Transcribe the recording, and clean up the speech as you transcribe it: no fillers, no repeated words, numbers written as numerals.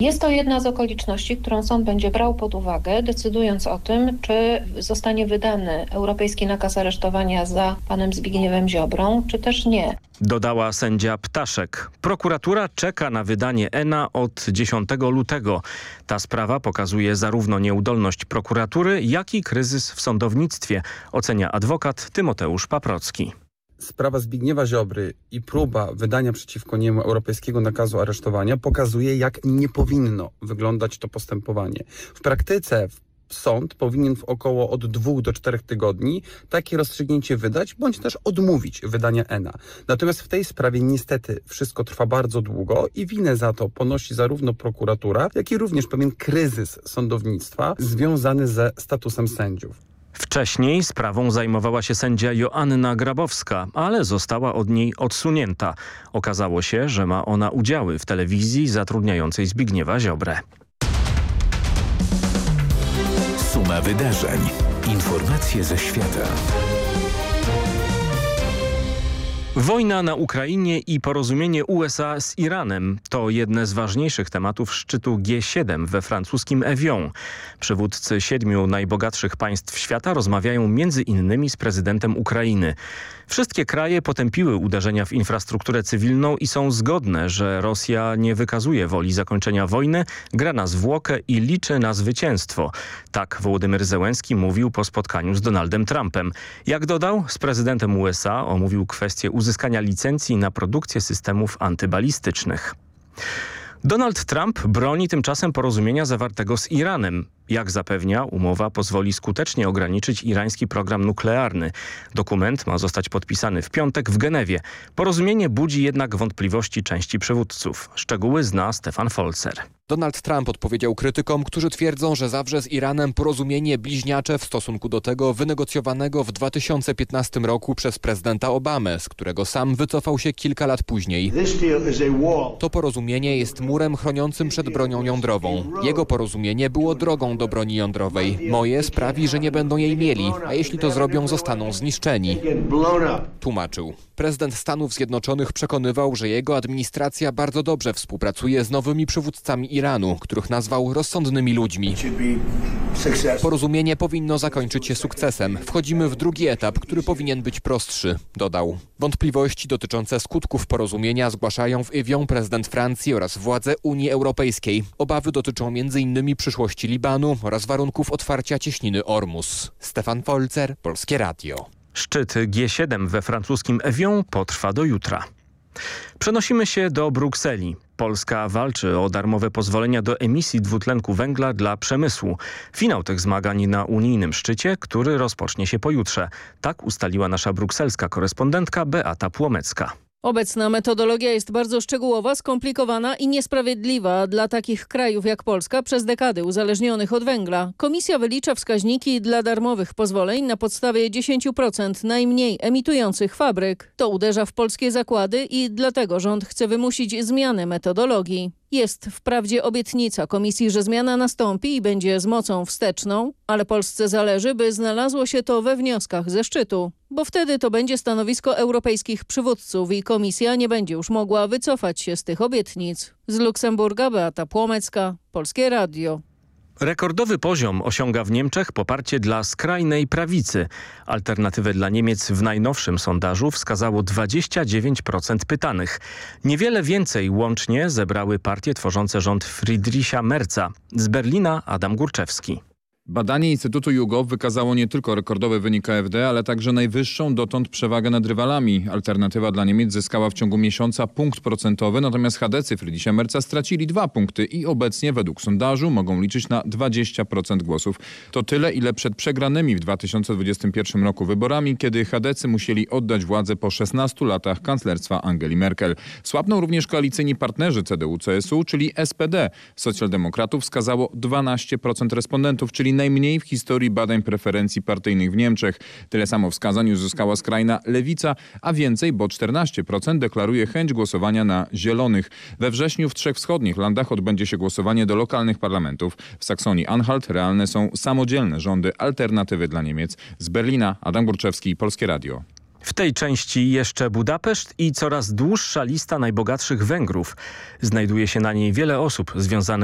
Jest to jedna z okoliczności, którą sąd będzie brał pod uwagę, decydując o tym, czy zostanie wydany europejski nakaz aresztowania za panem Zbigniewem Ziobrą, czy też nie. Dodała sędzia Ptaszek. Prokuratura czeka na wydanie N.A. od 10 lutego. Ta sprawa pokazuje zarówno nieudolność prokuratury, jak i kryzys w sądownictwie, ocenia adwokat Tymoteusz Paprocki. Sprawa Zbigniewa Ziobry i próba wydania przeciwko niemu europejskiego nakazu aresztowania pokazuje, jak nie powinno wyglądać to postępowanie. W praktyce sąd powinien w około od 2 do 4 tygodni takie rozstrzygnięcie wydać, bądź też odmówić wydania N.A. Natomiast w tej sprawie niestety wszystko trwa bardzo długo i winę za to ponosi zarówno prokuratura, jak i również pewien kryzys sądownictwa związany ze statusem sędziów. Wcześniej sprawą zajmowała się sędzia Joanna Grabowska, ale została od niej odsunięta. Okazało się, że ma ona udziały w telewizji zatrudniającej Zbigniewa Ziobrę. Suma wydarzeń. Informacje ze świata. Wojna na Ukrainie i porozumienie USA z Iranem to jedne z ważniejszych tematów szczytu G7 we francuskim Evian. Przywódcy 7 najbogatszych państw świata rozmawiają między innymi z prezydentem Ukrainy. Wszystkie kraje potępiły uderzenia w infrastrukturę cywilną i są zgodne, że Rosja nie wykazuje woli zakończenia wojny, gra na zwłokę i liczy na zwycięstwo. Tak Wołodymyr Zełenski mówił po spotkaniu z Donaldem Trumpem. Jak dodał, z prezydentem USA omówił kwestię uzyskania licencji na produkcję systemów antybalistycznych. Donald Trump broni tymczasem porozumienia zawartego z Iranem. Jak zapewnia, umowa pozwoli skutecznie ograniczyć irański program nuklearny. Dokument ma zostać podpisany w piątek w Genewie. Porozumienie budzi jednak wątpliwości części przywódców. Szczegóły zna Stefan Folzer. Donald Trump odpowiedział krytykom, którzy twierdzą, że zawrze z Iranem porozumienie bliźniacze w stosunku do tego wynegocjowanego w 2015 roku przez prezydenta Obamę, z którego sam wycofał się kilka lat później. To porozumienie jest murem chroniącym przed bronią jądrową. Jego porozumienie było drogą do broni jądrowej. Moje sprawi, że nie będą jej mieli, a jeśli to zrobią, zostaną zniszczeni. Tłumaczył. Prezydent Stanów Zjednoczonych przekonywał, że jego administracja bardzo dobrze współpracuje z nowymi przywódcami Iranu, których nazwał rozsądnymi ludźmi. Porozumienie powinno zakończyć się sukcesem. Wchodzimy w drugi etap, który powinien być prostszy, dodał. Wątpliwości dotyczące skutków porozumienia zgłaszają w Evian prezydent Francji oraz władze Unii Europejskiej. Obawy dotyczą m.in. przyszłości Libanu oraz warunków otwarcia cieśniny Ormus. Stefan Folzer, Polskie Radio. Szczyt G7 we francuskim Evian potrwa do jutra. Przenosimy się do Brukseli. Polska walczy o darmowe pozwolenia do emisji dwutlenku węgla dla przemysłu. Finał tych zmagań na unijnym szczycie, który rozpocznie się pojutrze. Tak ustaliła nasza brukselska korespondentka Beata Płomecka. Obecna metodologia jest bardzo szczegółowa, skomplikowana i niesprawiedliwa dla takich krajów jak Polska przez dekady uzależnionych od węgla. Komisja wylicza wskaźniki dla darmowych pozwoleń na podstawie 10% najmniej emitujących fabryk. To uderza w polskie zakłady i dlatego rząd chce wymusić zmianę metodologii. Jest wprawdzie obietnica komisji, że zmiana nastąpi i będzie z mocą wsteczną, ale Polsce zależy, by znalazło się to we wnioskach ze szczytu. Bo wtedy to będzie stanowisko europejskich przywódców i komisja nie będzie już mogła wycofać się z tych obietnic. Z Luksemburga Beata Płomecka, Polskie Radio. Rekordowy poziom osiąga w Niemczech poparcie dla skrajnej prawicy. Alternatywę dla Niemiec w najnowszym sondażu wskazało 29% pytanych. Niewiele więcej łącznie zebrały partie tworzące rząd Friedricha Merza. Z Berlina Adam Górczewski. Badanie Instytutu YouGov wykazało nie tylko rekordowy wynik AfD, ale także najwyższą dotąd przewagę nad rywalami. Alternatywa dla Niemiec zyskała w ciągu miesiąca punkt procentowy, natomiast chadecy Friedricha Merza stracili 2 punkty i obecnie według sondażu mogą liczyć na 20% głosów. To tyle, ile przed przegranymi w 2021 roku wyborami, kiedy chadecy musieli oddać władzę po 16 latach kanclerstwa Angeli Merkel. Słabną również koalicyjni partnerzy CDU-CSU, czyli SPD. Socjaldemokratów wskazało 12% respondentów, czyli najmniej w historii badań preferencji partyjnych w Niemczech. Tyle samo wskazań uzyskała skrajna lewica, a więcej, bo 14% deklaruje chęć głosowania na zielonych. We wrześniu w 3 wschodnich landach odbędzie się głosowanie do lokalnych parlamentów. W Saksonii-Anhalt realne są samodzielne rządy Alternatywy dla Niemiec. Z Berlina Adam Górczewski, Polskie Radio. W tej części jeszcze Budapeszt i coraz dłuższa lista najbogatszych Węgrów. Znajduje się na niej wiele osób związanych